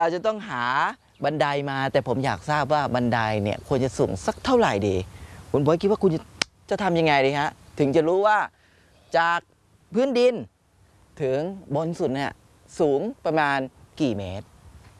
เราจะต้องหาบันไดมาแต่ผมอยากทราบว่าบันไดเนี่ยควรจะสูงสักเท่าไหร่ดีคุณบอยคิดว่าคุณจะทำยังไงดีฮะถึงจะรู้ว่าจากพื้นดินถึงบนสุดเนี่ยสูงประมาณกี่เมตร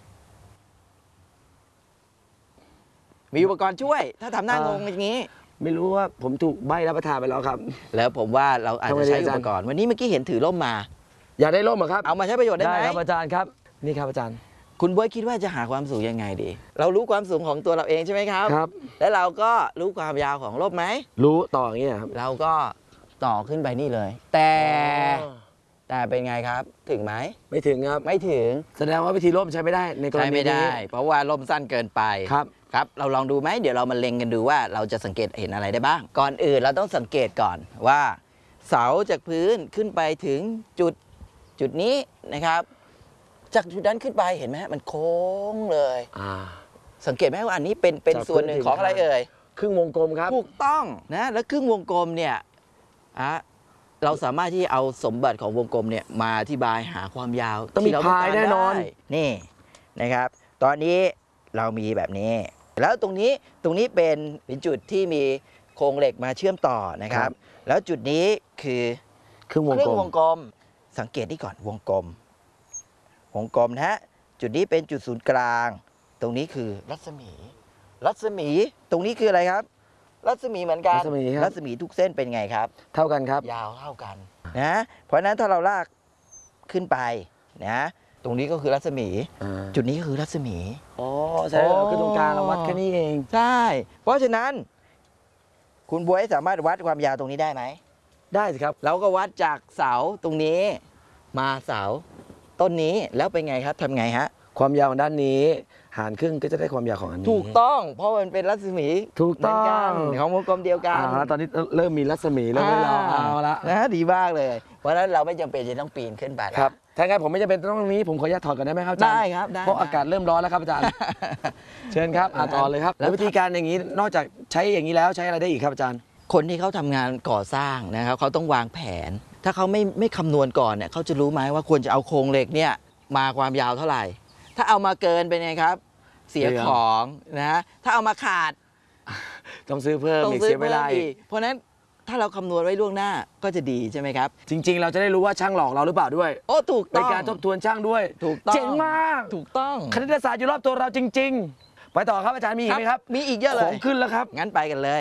มีอุปกรณ์ช่วยถ้าทำหน้างงอย่างนี้ไม่รู้ว่าผมถูกใบรับประทานไปแล้วครับแล้วผมว่าเราอาจจะใช้อุปกรณ์วันนี้เมื่อกี้เห็นถือร่มมาอยากได้ร่มเหรอครับเอามาใช้ประโยชน์ได้ไหมได้ครับอาจารย์ครับนี่ครับอาจารย์คุณบอยคิดว่าจะหาความสูงยังไงดีเรารู้ความสูงของตัวเราเองใช่ไหมครับครับแล้วเราก็รู้ความยาวของร่มไหมรู้ต่ออย่างนี้ครับเราก็ต่อขึ้นไปนี่เลยแต่เป็นไงครับถึงไหมไม่ถึงครับไม่ถึงแสดงว่าวิธีร่มใช้ไม่ได้ในกรณีนี้ใช้ไม่ได้เพราะว่าร่มสั้นเกินไปครับครับเราลองดูไหมเดี๋ยวเรามาเล็งกันดูว่าเราจะสังเกตเห็นอะไรได้บ้างก่อนอื่นเราต้องสังเกตก่อนว่าเสาจากพื้นขึ้นไปถึงจุดนี้นะครับจากจุดนั้นขึ้นไปเห็นไหมมันโค้งเลยสังเกตไหมว่าอันนี้เป็นส่วนหนึ่งของอะไรเอ่ยครึ่งวงกลมครับถูกต้องนะแล้วครึ่งวงกลมเนี่ยเราสามารถที่เอาสมบัติของวงกลมเนี่ยมาอธิบายหาความยาวต้องมีพายแน่นอนนี่นะครับตอนนี้เรามีแบบนี้แล้วตรงนี้เป็นจุดที่มีโครงเหล็กมาเชื่อมต่อนะครับแล้วจุดนี้คือครึ่งวงกลมสังเกตนี่ก่อนวงกลมนะฮะจุดนี้เป็นจุดศูนย์กลางตรงนี้คือรัศมีตรงนี้คืออะไรครับรัศมีเหมือนกันรัศมีทุกเส้นเป็นไงครับเท่ากันครับยาวเท่ากันนะเพราะฉะนั้นถ้าเราลากขึ้นไปนะตรงนี้ก็คือรัศมีจุดนี้ก็คือรัศมีใช่คือตรงกลางเราวัดแค่นี้เองใช่เพราะฉะนั้นคุณบ๊วยสามารถวัดความยาวตรงนี้ได้ไหมได้สิครับเราก็วัดจากเสาตรงนี้มาเสาต้นนี้แล้วเป็นไงครับทำไงฮะความยาวด้านนี้หารครึ่งก็จะได้ความยาวของอันนี้ถูกต้องเพราะมันเป็นรัศมีถูกต้องของวงกลมเดียวกันตอนนี้เริ่มมีรัศมีแล้วเราเอาละนะดีมากเลยเพราะฉะนั้นเราไม่จำเป็นจะต้องปีนขึ้นไปครับถ้างั้นผมไม่จำเป็นต้องตรงนี้ผมขออนุญาตถอดกันได้ไหมครับอาจารย์ได้ครับได้เพราะอากาศเริ่มร้อนแล้วครับอาจารย์เชิญครับต่อเลยครับแล้ววิธีการอย่างนี้นอกจากใช้อย่างนี้แล้วใช้อะไรได้อีกครับอาจารย์คนที่เขาทำงานก่อสร้างนะครับเขาต้องวางแผนถ้าเขาไม่คำนวณก่อนเนี่ยเขาจะรู้ไหมว่าควรจะเอาโครงเหล็กเนี่ยมาความยาวเท่าไหร่ถ้าเอามาเกินเป็นไงครับเสียของนะถ้าเอามาขาดต้องซื้อเพิ่มอีกเสียเวลาอีกเพราะฉะนั้นถ้าเราคำนวณไว้ล่วงหน้าก็จะดีใช่ไหมครับจริงๆเราจะได้รู้ว่าช่างหลอกเราหรือเปล่าด้วยโอ้ถูกต้องในการทบทวนช่างด้วยถูกต้องเจ๋งมากถูกต้องคณิตศาสตร์อยู่รอบตัวเราจริงๆไปต่อครับอาจารย์มีอีกไหมครับมีอีกเยอะเลยของขึ้นแล้วครับงั้นไปกันเลย